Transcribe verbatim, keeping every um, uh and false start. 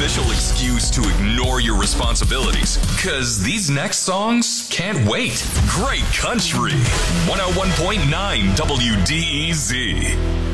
official excuse to ignore your responsibilities, because these next songs can't wait. Great country. one oh one point nine W D E Z.